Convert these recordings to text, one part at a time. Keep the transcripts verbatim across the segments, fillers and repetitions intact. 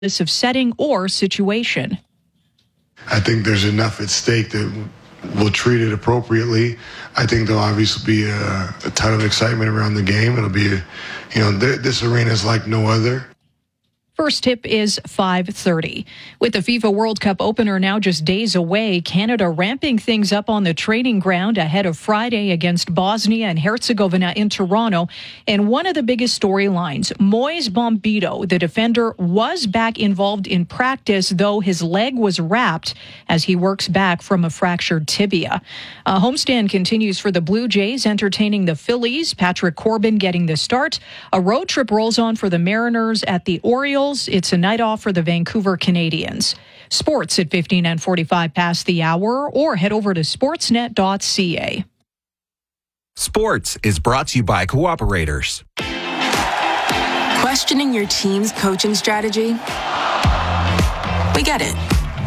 of setting or situation. I think there's enough at stake that we'll treat it appropriately. I think there'll obviously be a, a ton of excitement around the game. It'll be, a, you know, th- this arena is like no other. First tip is five thirty. With the FIFA World Cup opener now just days away, Canada ramping things up on the training ground ahead of Friday against Bosnia and Herzegovina in Toronto. And one of the biggest storylines, Moise Bombito, the defender, was back involved in practice, though his leg was wrapped as he works back from a fractured tibia. A homestand continues for the Blue Jays, entertaining the Phillies. Patrick Corbin getting the start. A road trip rolls on for the Mariners at the Orioles. It's a night off for the Vancouver Canadians. Sports at fifteen and forty-five past the hour, or head over to sportsnet dot c a. Sports is brought to you by Cooperators. Questioning your team's coaching strategy? We get it.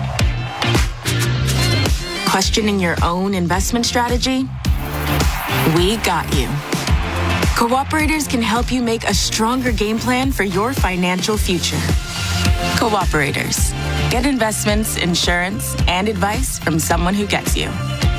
Questioning your own investment strategy? We got you. Cooperators can help you make a stronger game plan for your financial future. Cooperators. Get investments, insurance, and advice from someone who gets you.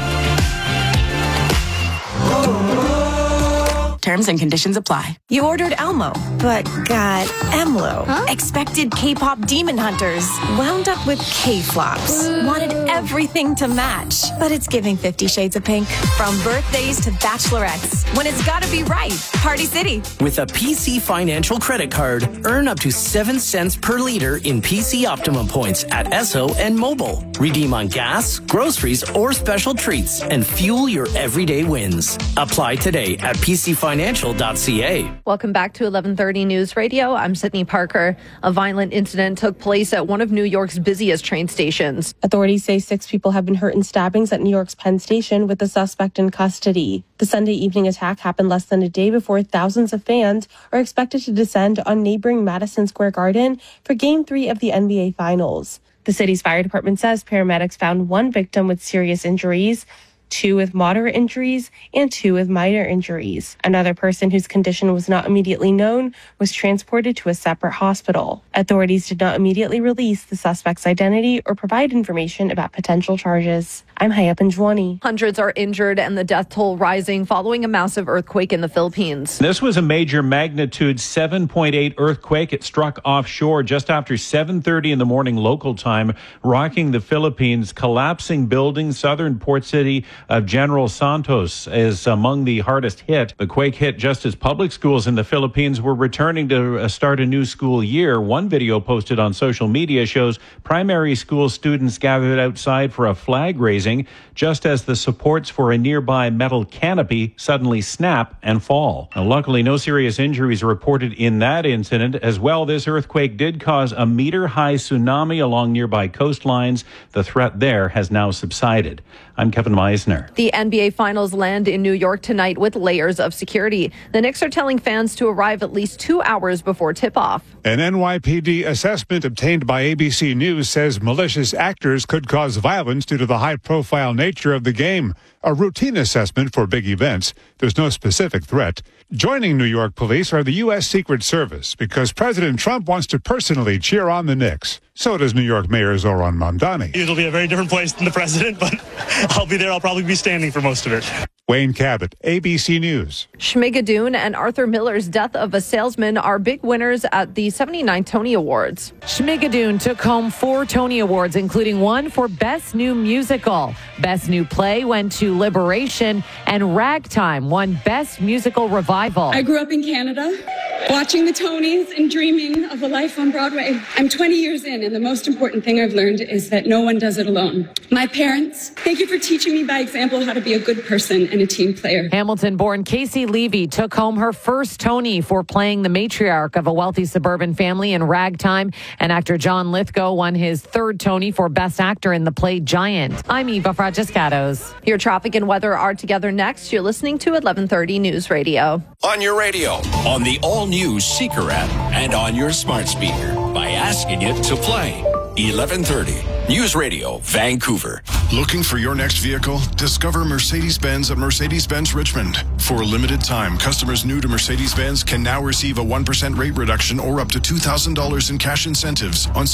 Terms and conditions apply. You ordered Elmo, but got Emlo. Huh? Expected K-pop demon hunters, wound up with K-flops. Ooh. Wanted everything to match, but it's giving Fifty Shades of Pink. From birthdays to bachelorettes, when it's gotta be right, Party City. With a P C Financial credit card, earn up to seven cents per liter in P C Optimum points at Esso and Mobile. Redeem on gas, groceries, or special treats, and fuel your everyday wins. Apply today at P C Financial. Financial dot c a. Welcome back to eleven thirty News Radio. I'm Sydney Parker. A violent incident took place at one of New York's busiest train stations. Authorities say six people have been hurt in stabbings at New York's Penn Station, with the suspect in custody. The Sunday evening attack happened less than a day before thousands of fans are expected to descend on neighboring Madison Square Garden for Game three of the N B A Finals. The city's fire department says paramedics found one victim with serious injuries, two with moderate injuries, and two with minor injuries. Another person whose condition was not immediately known was transported to a separate hospital. Authorities did not immediately release the suspect's identity or provide information about potential charges. I'm Haya Panjwani. Hundreds are injured and the death toll rising following a massive earthquake in the Philippines. This was a major magnitude seven point eight earthquake. It struck offshore just after seven thirty in the morning local time, rocking the Philippines. Collapsing buildings. Southern port city of General Santos is among the hardest hit. The quake hit just as public schools in the Philippines were returning to start a new school year. One video posted on social media shows primary school students gathered outside for a flag raising just as the supports for a nearby metal canopy suddenly snap and fall. Now, luckily, no serious injuries reported in that incident. As well, this earthquake did cause a meter-high tsunami along nearby coastlines. The threat there has now subsided. I'm Kevin Meisner. The N B A Finals land in New York tonight with layers of security. The Knicks are telling fans to arrive at least two hours before tip-off. An N Y P D assessment obtained by A B C News says malicious actors could cause violence due to the high-profile nature of the game. A routine assessment for big events. There's no specific threat. Joining New York police are the U S Secret Service because President Trump wants to personally cheer on the Knicks. So does New York Mayor Zoran Mamdani. It'll be a very different place than the president, but I'll be there. I'll probably be standing for most of it. Wayne Cabot, A B C News. Schmigadoon and Arthur Miller's Death of a Salesman are big winners at the seventy-ninth Tony Awards. Schmigadoon took home four Tony Awards, including one for Best New Musical. Best New Play went to Liberation, and Ragtime won Best Musical Revival. I grew up in Canada, watching the Tonys and dreaming of a life on Broadway. I'm twenty years in, and the most important thing I've learned is that no one does it alone. My parents, thank you for teaching me by example how to be a good person and a team player. Hamilton-born Casey Levy took home her first Tony for playing the matriarch of a wealthy suburban family in Ragtime, and actor John Lithgow won his third Tony for Best Actor in the play Giant. I'm Eva Fragiscatos. Your traffic and weather are together next. You're listening to eleven thirty News Radio. On your radio, on the all-new Seeker app, and on your smart speaker by asking it to play. eleven thirty News Radio, Vancouver. Looking for your next vehicle? Discover Mercedes-Benz at Mercedes-Benz Richmond. For a limited time, customers new to Mercedes-Benz can now receive a one percent rate reduction or up to two thousand dollars in cash incentives on